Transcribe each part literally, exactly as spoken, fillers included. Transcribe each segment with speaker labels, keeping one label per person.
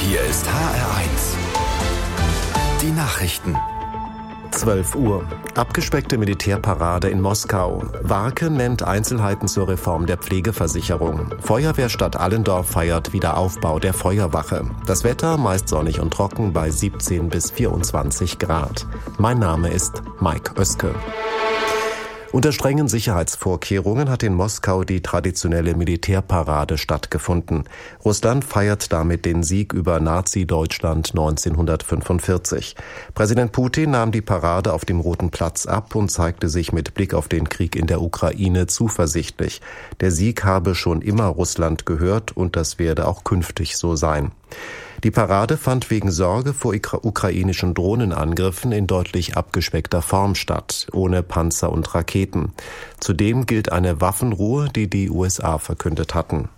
Speaker 1: Hier ist H R eins. Die Nachrichten.
Speaker 2: zwölf Uhr. Abgespeckte Militärparade in Moskau. Warke nennt Einzelheiten zur Reform der Pflegeversicherung. Feuerwehrstadt Allendorf feiert Wiederaufbau der Feuerwache. Das Wetter meist sonnig und trocken bei siebzehn bis vierundzwanzig Grad. Mein Name ist Mike Oeske. Unter strengen Sicherheitsvorkehrungen hat in Moskau die traditionelle Militärparade stattgefunden. Russland feiert damit den Sieg über Nazi-Deutschland neunzehnhundertfünfundvierzig. Präsident Putin nahm die Parade auf dem Roten Platz ab und zeigte sich mit Blick auf den Krieg in der Ukraine zuversichtlich. Der Sieg habe schon immer Russland gehört und das werde auch künftig so sein. Die Parade fand wegen Sorge vor ukrainischen Drohnenangriffen in deutlich abgespeckter Form statt, ohne Panzer und Raketen. Zudem gilt eine Waffenruhe, die die U S A verkündet hatten.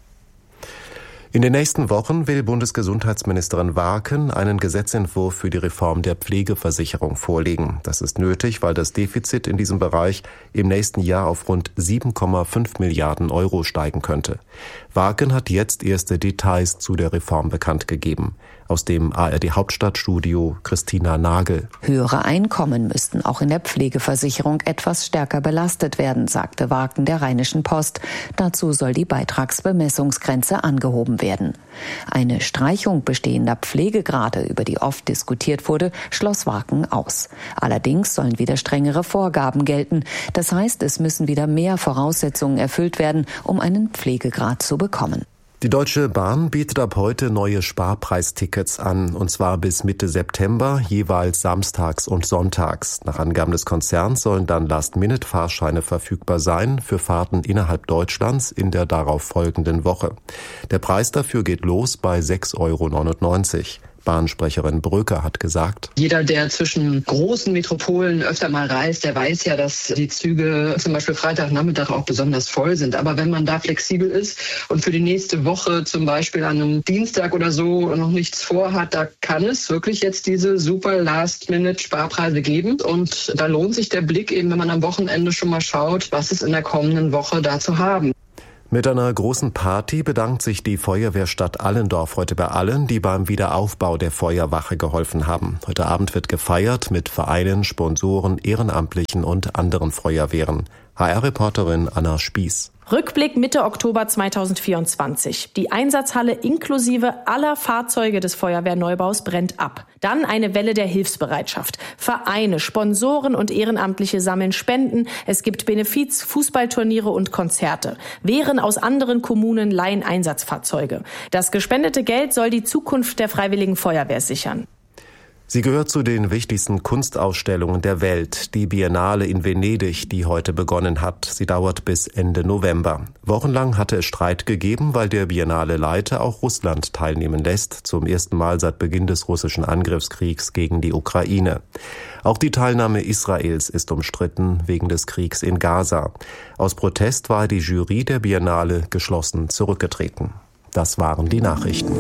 Speaker 2: In den nächsten Wochen will Bundesgesundheitsministerin Warken einen Gesetzentwurf für die Reform der Pflegeversicherung vorlegen. Das ist nötig, weil das Defizit in diesem Bereich im nächsten Jahr auf rund sieben Komma fünf Milliarden Euro steigen könnte. Warken hat jetzt erste Details zu der Reform bekannt gegeben. Aus dem A R D-Hauptstadtstudio Christina Nagel.
Speaker 3: Höhere Einkommen müssten auch in der Pflegeversicherung etwas stärker belastet werden, sagte Warken der Rheinischen Post. Dazu soll die Beitragsbemessungsgrenze angehoben werden. Eine Streichung bestehender Pflegegrade, über die oft diskutiert wurde, schloss Warken aus. Allerdings sollen wieder strengere Vorgaben gelten. Das heißt, es müssen wieder mehr Voraussetzungen erfüllt werden, um einen Pflegegrad zu bekommen.
Speaker 2: Die Deutsche Bahn bietet ab heute neue Sparpreistickets an, und zwar bis Mitte September, jeweils samstags und sonntags. Nach Angaben des Konzerns sollen dann Last-Minute-Fahrscheine verfügbar sein für Fahrten innerhalb Deutschlands in der darauf folgenden Woche. Der Preis dafür geht los bei sechs Euro neunundneunzig. Bahnsprecherin Bröker hat gesagt:
Speaker 4: Jeder, der zwischen großen Metropolen öfter mal reist, der weiß ja, dass die Züge zum Beispiel Freitagnachmittag auch besonders voll sind. Aber wenn man da flexibel ist und für die nächste Woche zum Beispiel an einem Dienstag oder so noch nichts vorhat, da kann es wirklich jetzt diese super Last-Minute-Sparpreise geben. Und da lohnt sich der Blick eben, wenn man am Wochenende schon mal schaut, was ist in der kommenden Woche da zu haben.
Speaker 2: Mit einer großen Party bedankt sich die Feuerwehrstadt Allendorf heute bei allen, die beim Wiederaufbau der Feuerwache geholfen haben. Heute Abend wird gefeiert mit Vereinen, Sponsoren, Ehrenamtlichen und anderen Feuerwehren. H R-Reporterin Anna Spieß.
Speaker 5: Rückblick Mitte Oktober zweitausendvierundzwanzig. Die Einsatzhalle inklusive aller Fahrzeuge des Feuerwehrneubaus brennt ab. Dann eine Welle der Hilfsbereitschaft. Vereine, Sponsoren und Ehrenamtliche sammeln Spenden. Es gibt Benefiz, Fußballturniere und Konzerte. Wehren aus anderen Kommunen leihen Einsatzfahrzeuge. Das gespendete Geld soll die Zukunft der Freiwilligen Feuerwehr sichern.
Speaker 2: Sie gehört zu den wichtigsten Kunstausstellungen der Welt, die Biennale in Venedig, die heute begonnen hat. Sie dauert bis Ende November. Wochenlang hatte es Streit gegeben, weil der Biennale-Leiter auch Russland teilnehmen lässt, zum ersten Mal seit Beginn des russischen Angriffskriegs gegen die Ukraine. Auch die Teilnahme Israels ist umstritten wegen des Kriegs in Gaza. Aus Protest war die Jury der Biennale geschlossen zurückgetreten. Das waren die Nachrichten.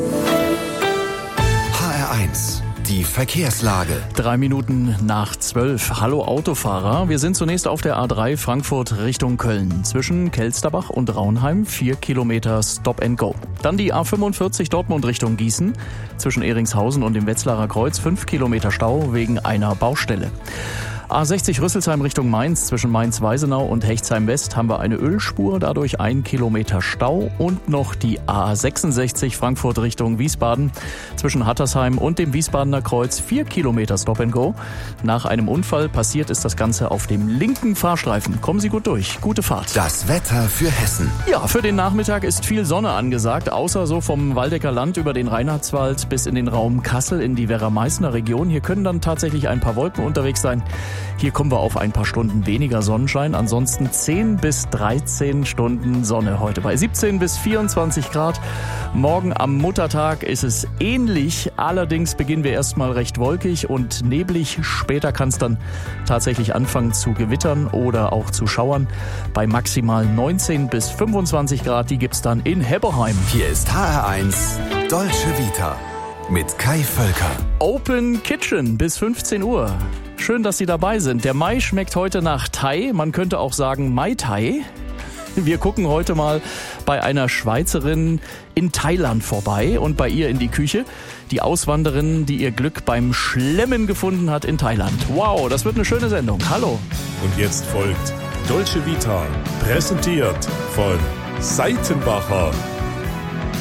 Speaker 1: H R eins. Die Verkehrslage.
Speaker 6: Drei Minuten nach zwölf. Hallo Autofahrer. Wir sind zunächst auf der A drei Frankfurt Richtung Köln. Zwischen Kelsterbach und Raunheim vier Kilometer Stop and Go. Dann die A fünfundvierzig Dortmund Richtung Gießen. Zwischen Eringshausen und dem Wetzlarer Kreuz fünf Kilometer Stau wegen einer Baustelle. A sechzig Rüsselsheim Richtung Mainz, zwischen Mainz-Weisenau und Hechtsheim-West haben wir eine Ölspur, dadurch ein Kilometer Stau, und noch die A sechsundsechzig Frankfurt Richtung Wiesbaden, zwischen Hattersheim und dem Wiesbadener Kreuz vier Kilometer Stop and Go. Nach einem Unfall passiert ist das Ganze auf dem linken Fahrstreifen. Kommen Sie gut durch. Gute Fahrt.
Speaker 1: Das Wetter für Hessen.
Speaker 6: Ja, für den Nachmittag ist viel Sonne angesagt, außer so vom Waldecker Land über den Reinhardswald bis in den Raum Kassel in die Werra-Meißner Region. Hier können dann tatsächlich ein paar Wolken unterwegs sein. Hier kommen wir auf ein paar Stunden weniger Sonnenschein. Ansonsten zehn bis dreizehn Stunden Sonne heute bei siebzehn bis vierundzwanzig Grad. Morgen am Muttertag ist es ähnlich. Allerdings beginnen wir erstmal recht wolkig und neblig. Später kann es dann tatsächlich anfangen zu gewittern oder auch zu schauern. Bei maximal neunzehn bis fünfundzwanzig Grad, die gibt's dann in Hebberheim.
Speaker 1: Hier ist H R eins Dolce Vita mit Kai Völker.
Speaker 6: Open Kitchen bis fünfzehn Uhr. Schön, dass Sie dabei sind. Der Mai schmeckt heute nach Thai. Man könnte auch sagen Mai Tai. Wir gucken heute mal bei einer Schweizerin in Thailand vorbei und bei ihr in die Küche. Die Auswanderin, die ihr Glück beim Schlemmen gefunden hat in Thailand. Wow, das wird eine schöne Sendung. Hallo.
Speaker 7: Und jetzt folgt Dolce Vita, präsentiert von Seitenbacher.